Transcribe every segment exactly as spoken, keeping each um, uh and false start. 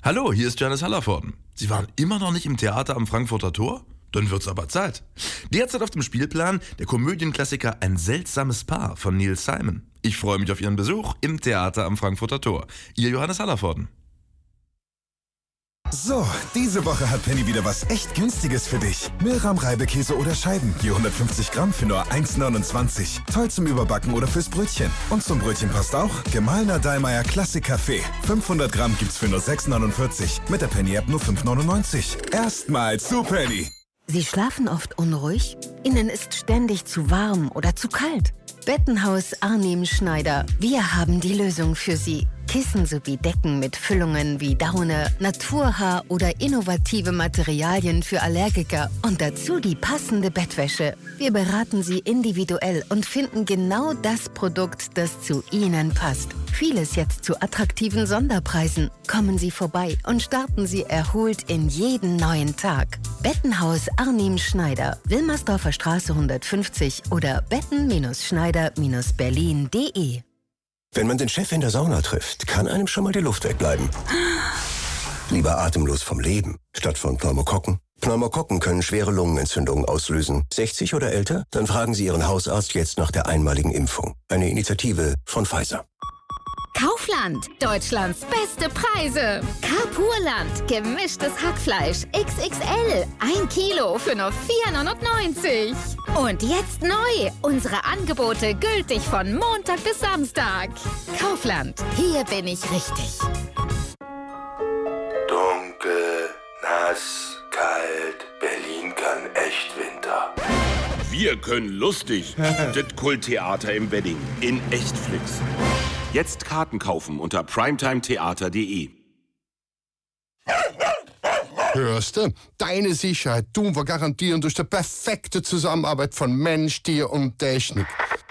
Hallo, hier ist Johannes Hallervorden. Sie waren immer noch nicht im Theater am Frankfurter Tor? Dann wird's aber Zeit. Derzeit auf dem Spielplan der Komödienklassiker Ein seltsames Paar von Neil Simon. Ich freue mich auf Ihren Besuch im Theater am Frankfurter Tor. Ihr Johannes Hallervorden. So, diese Woche hat Penny wieder was echt Günstiges für dich. Milram Reibekäse oder Scheiben, je hundertfünfzig Gramm für nur eins neunundzwanzig. Toll zum Überbacken oder fürs Brötchen. Und zum Brötchen passt auch gemahlener Dallmayr Klassik Kaffee. fünfhundert Gramm gibt's für nur sechs neunundvierzig. Mit der Penny-App nur fünf neunundneunzig. Erstmal zu Penny. Sie schlafen oft unruhig? Ihnen ist ständig zu warm oder zu kalt? Bettenhaus Arnim Schneider. Wir haben die Lösung für Sie. Kissen sowie Decken mit Füllungen wie Daune, Naturhaar oder innovative Materialien für Allergiker und dazu die passende Bettwäsche. Wir beraten Sie individuell und finden genau das Produkt, das zu Ihnen passt. Vieles jetzt zu attraktiven Sonderpreisen. Kommen Sie vorbei und starten Sie erholt in jeden neuen Tag. Bettenhaus Arnim Schneider, Wilmersdorfer Straße hundertfünfzig oder betten-schneider berlin punkt de. Wenn man den Chef in der Sauna trifft, kann einem schon mal die Luft wegbleiben. Lieber atemlos vom Leben, statt von Pneumokokken. Pneumokokken können schwere Lungenentzündungen auslösen. sechzig oder älter? Dann fragen Sie Ihren Hausarzt jetzt nach der einmaligen Impfung. Eine Initiative von Pfizer. Kaufland, Deutschlands beste Preise. Carpurland, gemischtes Hackfleisch X X L, ein Kilo für nur vier neunundneunzig. Und jetzt neu, unsere Angebote gültig von Montag bis Samstag. Kaufland, hier bin ich richtig. Dunkel, nass, kalt, Berlin kann echt Winter. Wir können lustig. Das Kulttheater im Wedding in Echtflix. Jetzt Karten kaufen unter primetimetheater punkt de. Hörst du? Deine Sicherheit tun wir garantieren durch die perfekte Zusammenarbeit von Mensch, Tier und Technik.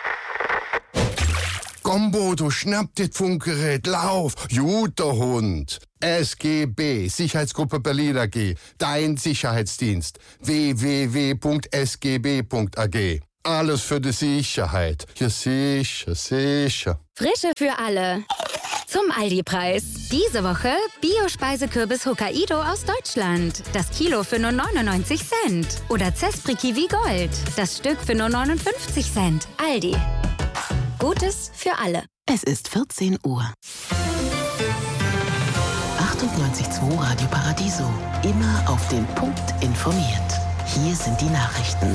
Komm, Bodo, schnapp dir das Funkgerät, lauf, guter Hund. S G B, Sicherheitsgruppe Berlin A G, dein Sicherheitsdienst. w w w punkt s g b punkt a g. Alles für die Sicherheit. Ja, sicher, sicher. Frische für alle. Zum Aldi-Preis. Diese Woche Bio-Speisekürbis Hokkaido aus Deutschland. Das Kilo für nur neunundneunzig Cent. Oder Zespri Kiwi Gold. Das Stück für nur neunundfünfzig Cent. Aldi. Gutes für alle. Es ist vierzehn Uhr. achtundneunzig Komma zwei Radio Paradiso. Immer auf den Punkt informiert. Hier sind die Nachrichten.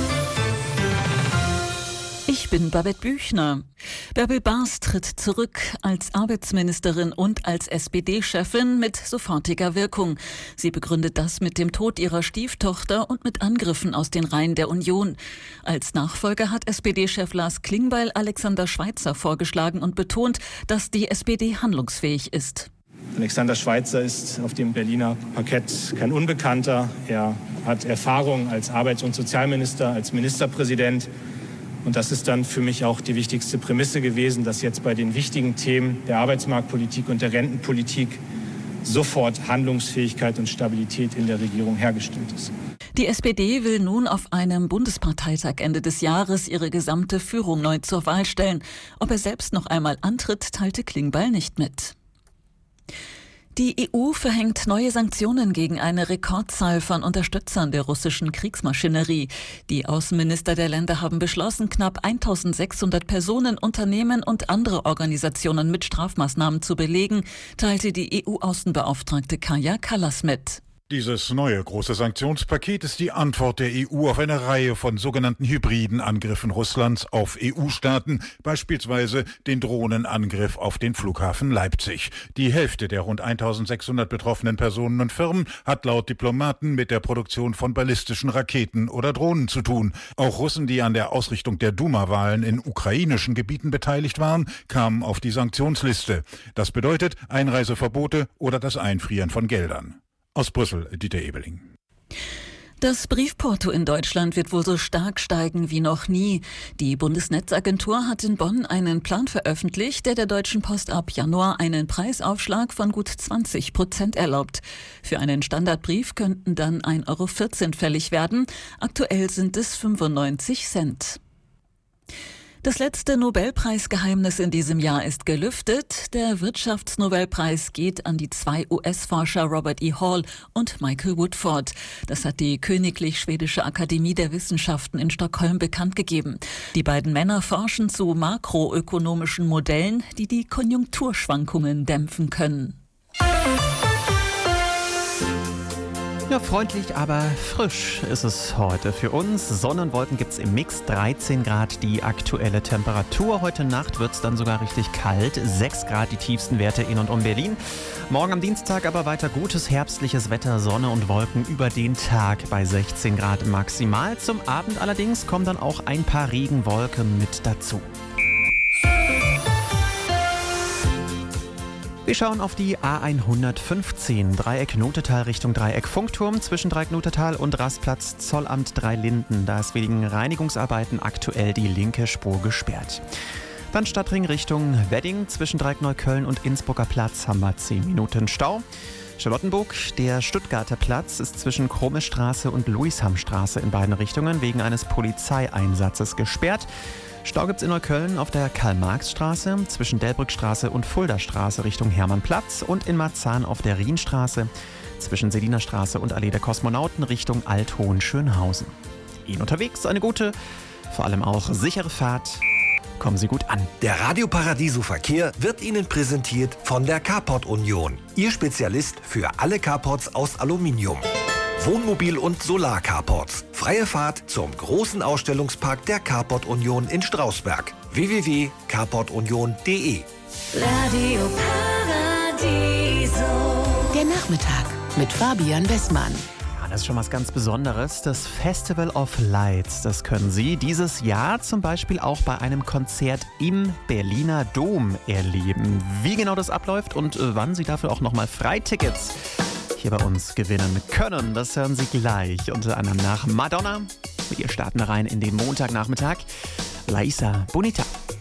Ich bin Babette Büchner. Bärbel Baas tritt zurück als Arbeitsministerin und als S P D-Chefin mit sofortiger Wirkung. Sie begründet das mit dem Tod ihrer Stieftochter und mit Angriffen aus den Reihen der Union. Als Nachfolger hat S P D-Chef Lars Klingbeil Alexander Schweitzer vorgeschlagen und betont, dass die S P D handlungsfähig ist. Alexander Schweitzer ist auf dem Berliner Parkett kein Unbekannter. Er hat Erfahrung als Arbeits- und Sozialminister, als Ministerpräsident. Und das ist dann für mich auch die wichtigste Prämisse gewesen, dass jetzt bei den wichtigen Themen der Arbeitsmarktpolitik und der Rentenpolitik sofort Handlungsfähigkeit und Stabilität in der Regierung hergestellt ist. Die S P D will nun auf einem Bundesparteitag Ende des Jahres ihre gesamte Führung neu zur Wahl stellen. Ob er selbst noch einmal antritt, teilte Klingbeil nicht mit. Die E U verhängt neue Sanktionen gegen eine Rekordzahl von Unterstützern der russischen Kriegsmaschinerie. Die Außenminister der Länder haben beschlossen, knapp eintausendsechshundert Personen, Unternehmen und andere Organisationen mit Strafmaßnahmen zu belegen, teilte die E U-Außenbeauftragte Kaja Kallas mit. Dieses neue große Sanktionspaket ist die Antwort der E U auf eine Reihe von sogenannten hybriden Angriffen Russlands auf E U-Staaten, beispielsweise den Drohnenangriff auf den Flughafen Leipzig. Die Hälfte der rund eintausendsechshundert betroffenen Personen und Firmen hat laut Diplomaten mit der Produktion von ballistischen Raketen oder Drohnen zu tun. Auch Russen, die an der Ausrichtung der Duma-Wahlen in ukrainischen Gebieten beteiligt waren, kamen auf die Sanktionsliste. Das bedeutet Einreiseverbote oder das Einfrieren von Geldern. Aus Brüssel, Dieter Ebeling. Das Briefporto in Deutschland wird wohl so stark steigen wie noch nie. Die Bundesnetzagentur hat in Bonn einen Plan veröffentlicht, der der Deutschen Post ab Januar einen Preisaufschlag von gut zwanzig Prozent erlaubt. Für einen Standardbrief könnten dann ein Euro vierzehn fällig werden. Aktuell sind es fünfundneunzig Cent. Das letzte Nobelpreisgeheimnis in diesem Jahr ist gelüftet. Der Wirtschaftsnobelpreis geht an die zwei U S-Forscher Robert E. Hall und Michael Woodford. Das hat die Königlich Schwedische Akademie der Wissenschaften in Stockholm bekannt gegeben. Die beiden Männer forschen zu makroökonomischen Modellen, die die Konjunkturschwankungen dämpfen können. Ja, freundlich, aber frisch ist es heute für uns. Sonne und Wolken gibt es im Mix, dreizehn Grad die aktuelle Temperatur. Heute Nacht wird es dann sogar richtig kalt, sechs Grad die tiefsten Werte in und um Berlin. Morgen am Dienstag aber weiter gutes herbstliches Wetter, Sonne und Wolken über den Tag bei sechzehn Grad maximal. Zum Abend allerdings kommen dann auch ein paar Regenwolken mit dazu. Wir schauen auf die A hundertfünfzehn, Dreieck Notetal Richtung Dreieck Funkturm, zwischen Dreieck Notetal und Rastplatz Zollamt Drei Linden. Da ist wegen Reinigungsarbeiten aktuell die linke Spur gesperrt. Dann Stadtring Richtung Wedding, zwischen Dreieck Neukölln und Innsbrucker Platz haben wir zehn Minuten Stau. Charlottenburg, der Stuttgarter Platz ist zwischen Krommestraße und Louishamstraße in beiden Richtungen wegen eines Polizeieinsatzes gesperrt. Stau gibt's in Neukölln auf der Karl-Marx-Straße, zwischen Delbrückstraße und Fuldastraße Richtung Hermannplatz und in Marzahn auf der Rienstraße, zwischen Selinerstraße und Allee der Kosmonauten Richtung Alt-Hohenschönhausen. Ihnen unterwegs eine gute, vor allem auch sichere Fahrt. Kommen Sie gut an. Der Radio Paradiso Verkehr wird Ihnen präsentiert von der Carport Union. Ihr Spezialist für alle Carports aus Aluminium. Wohnmobil- und Solar-Carports. Freie Fahrt zum großen Ausstellungspark der Carport Union in Strausberg. w w w punkt carport union punkt d e Radio Paradiso. Der Nachmittag mit Fabian Bessmann. Das ist schon was ganz Besonderes. Das Festival of Lights, das können Sie dieses Jahr zum Beispiel auch bei einem Konzert im Berliner Dom erleben. Wie genau das abläuft und wann Sie dafür auch nochmal Freitickets hier bei uns gewinnen können, das hören Sie gleich. Unter anderem nach Madonna. Wir starten rein in den Montagnachmittag. La Isla Bonita.